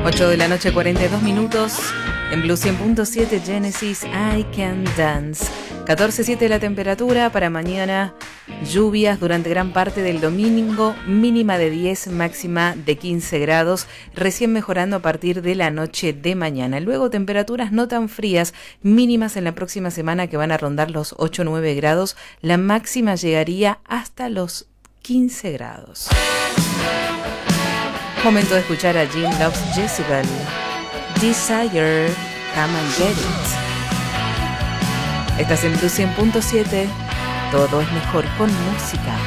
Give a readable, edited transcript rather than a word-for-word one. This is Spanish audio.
8 de la noche, 42 minutos. En Blue 100.7 Genesis, I Can Dance. 14.7 la temperatura para mañana. Lluvias durante gran parte del domingo. Mínima de 10, máxima de 15 grados. Recién mejorando a partir de la noche de mañana. Luego temperaturas no tan frías. Mínimas en la próxima semana que van a rondar los 8 o 9 grados. La máxima llegaría hasta los 15 grados. Momento de escuchar a Jim Loves Jezebel. Desire, Come and Get It. Estás en Blue 100.7. Todo es mejor con música.